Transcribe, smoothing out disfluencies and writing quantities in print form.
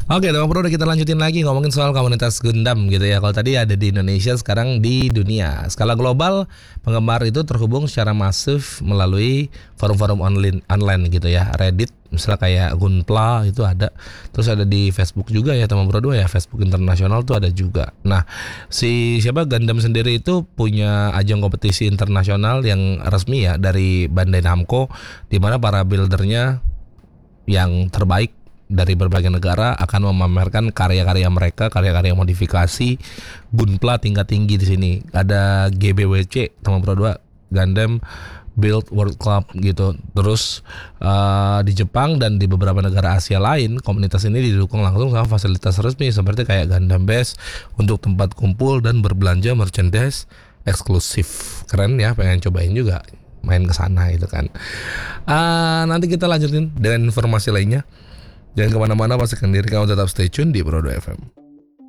Oke, teman Bro, kita lanjutin lagi ngomongin soal komunitas Gundam gitu ya. Kalau tadi ada di Indonesia, sekarang di dunia. Skala global, penggemar itu terhubung secara masif melalui forum-forum online gitu ya. Reddit, misalnya kayak Gunpla itu ada. Terus ada di Facebook juga ya, teman Bro dua ya. Facebook internasional tuh ada juga. Nah, si siapa Gundam sendiri itu punya ajang kompetisi internasional yang resmi ya dari Bandai Namco, di mana para buildernya yang terbaik dari berbagai negara akan memamerkan karya-karya mereka, karya-karya modifikasi Gunpla tingkat tinggi di sini. Ada GBWC, teman Pro 2, Gundam Build World Club gitu. Terus di Jepang dan di beberapa negara Asia lain, komunitas ini didukung langsung sama fasilitas resmi seperti kayak Gundam Base untuk tempat kumpul dan berbelanja merchandise eksklusif. Keren ya, pengen cobain juga main ke sana gitu kan. Nanti kita lanjutin dengan informasi lainnya. Jangan kemana-mana, pastikan diri kamu tetap stay tune di Pro 2 FM.